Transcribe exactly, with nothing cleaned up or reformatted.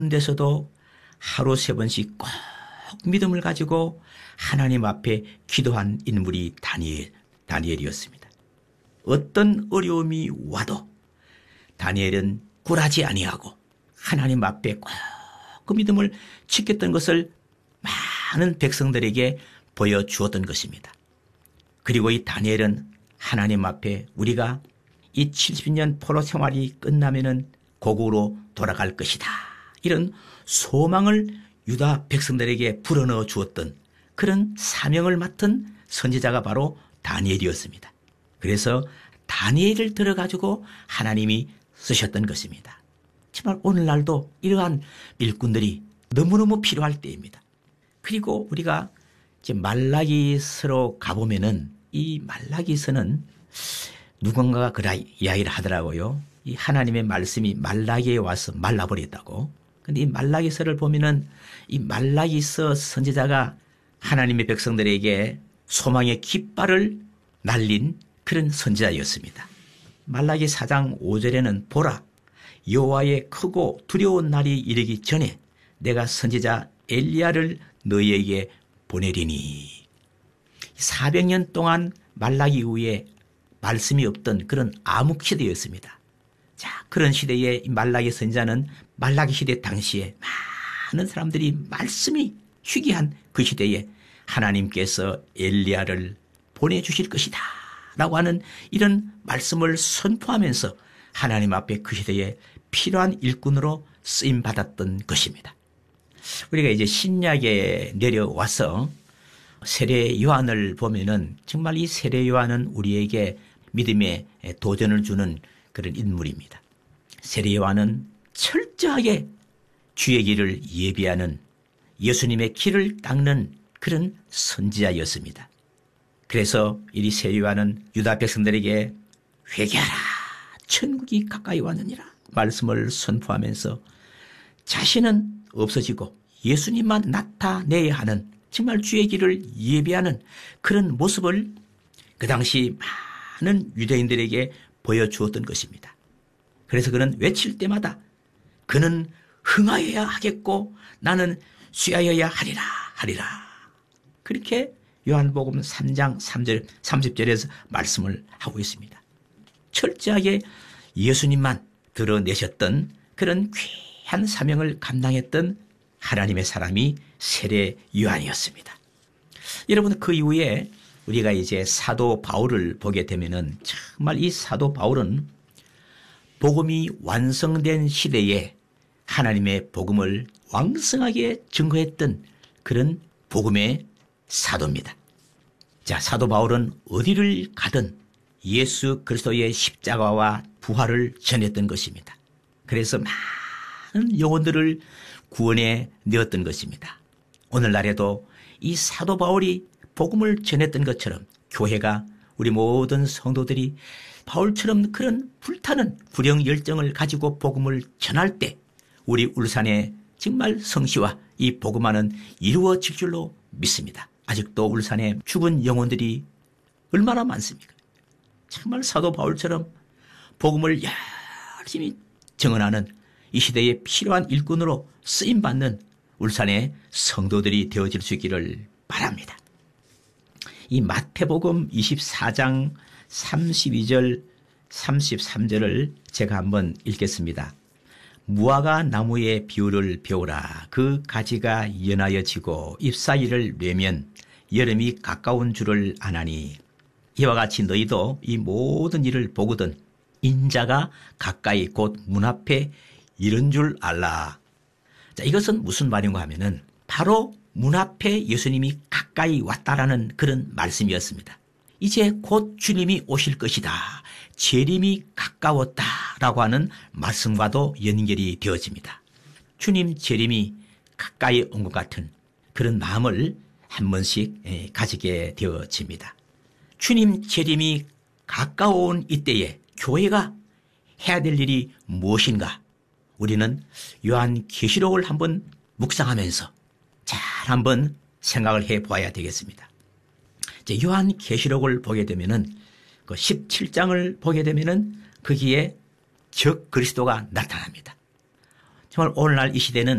데서도 하루 세 번씩 꼭 믿음을 가지고 하나님 앞에 기도한 인물이 다니엘, 다니엘이었습니다. 어떤 어려움이 와도 다니엘은 굴하지 아니하고 하나님 앞에 꼭 그 믿음을 지켰던 것을 많은 백성들에게 보여주었던 것입니다. 그리고 이 다니엘은 하나님 앞에 우리가 이 칠십 년 포로 생활이 끝나면은 고국으로 돌아갈 것이다, 이런 소망을 유다 백성들에게 불어넣어 주었던 그런 사명을 맡은 선지자가 바로 다니엘이었습니다. 그래서 다니엘을 들어가지고 하나님이 쓰셨던 것입니다. 정말 오늘날도 이러한 일꾼들이 너무너무 필요할 때입니다. 그리고 우리가 이제 말라기서로 가보면은 이 말라기서는 누군가가 그라 이야기를 하더라고요. 이 하나님의 말씀이 말라기에 와서 말라버렸다고. 근데 이 말라기서를 보면은 이 말라기서 선지자가 하나님의 백성들에게 소망의 깃발을 날린 그런 선지자였습니다. 말라기 사 장 오 절에는 보라, 여호와의 크고 두려운 날이 이르기 전에 내가 선지자 엘리야를 너희에게 보내리니. 사백 년 동안 말라기 이후에 말씀이 없던 그런 암흑 시대였습니다. 자, 그런 시대에 말라기 선지자는 말라기 시대 당시에 많은 사람들이 말씀이 희귀한 그 시대에 하나님께서 엘리야를 보내주실 것이다 라고 하는 이런 말씀을 선포하면서 하나님 앞에 그 시대에 필요한 일꾼으로 쓰임받았던 것입니다. 우리가 이제 신약에 내려와서 세례 요한을 보면은 정말 이 세례 요한은 우리에게 믿음의 도전을 주는 그런 인물입니다. 세례 요한은 철저하게 주의 길을 예비하는, 예수님의 길을 닦는 그런 선지자였습니다. 그래서 이 세례 요한은 유다 백성들에게 회개하라, 천국이 가까이 왔느니라 말씀을 선포하면서 자신은 없어지고 예수님만 나타내야 하는, 정말 주의 길을 예비하는 그런 모습을 그 당시 많은 유대인들에게 보여주었던 것입니다. 그래서 그는 외칠 때마다 그는 흥하여야 하겠고 나는 쇠하여야 하리라 하리라, 그렇게 요한복음 삼 장 삼 절 삼십 절에서 말씀을 하고 있습니다. 철저하게 예수님만 드러내셨던 그런 귀한 사명을 감당했던 하나님의 사람이 세례 요한이었습니다. 여러분, 그 이후에 우리가 이제 사도 바울을 보게 되면은 정말 이 사도 바울은 복음이 완성된 시대에 하나님의 복음을 왕성하게 증거했던 그런 복음의 사도입니다. 자, 사도 바울은 어디를 가든 예수 그리스도의 십자가와 부활을 전했던 것입니다. 그래서 많은 영혼들을 구원해 내었던 것입니다. 오늘날에도 이 사도 바울이 복음을 전했던 것처럼 교회가, 우리 모든 성도들이 바울처럼 그런 불타는 불영 열정을 가지고 복음을 전할 때 우리 울산의 정말 성시와 이 복음화는 이루어질 줄로 믿습니다. 아직도 울산에 죽은 영혼들이 얼마나 많습니까? 정말 사도 바울처럼 복음을 열심히 증언하는 이 시대에 필요한 일꾼으로 쓰임받는 울산의 성도들이 되어질 수 있기를 바랍니다. 이 마태복음 이십사 장 삼십이 절 삼십삼 절을 제가 한번 읽겠습니다. 무화과 나무의 비유를 배우라. 그 가지가 연하여 지고 잎사귀를 뇌면 여름이 가까운 줄을 아나니, 이와 같이 너희도 이 모든 일을 보거든 인자가 가까이 곧 문 앞에 이른 줄 알라. 자, 이것은 무슨 말인가 하면은 바로 문 앞에 예수님이 가까이 왔다라는 그런 말씀이었습니다. 이제 곧 주님이 오실 것이다, 재림이 가까웠다라고 하는 말씀과도 연결이 되어집니다. 주님 재림이 가까이 온 것 같은 그런 마음을 한 번씩 가지게 되어집니다. 주님 재림이 가까운 이때에 교회가 해야 될 일이 무엇인가? 우리는 요한계시록을 한번 묵상하면서 잘 한번 생각을 해보아야 되겠습니다. 요한계시록을 보게 되면은 그 십칠 장을 보게 되면은 거기에 적 그리스도가 나타납니다. 정말 오늘날 이 시대는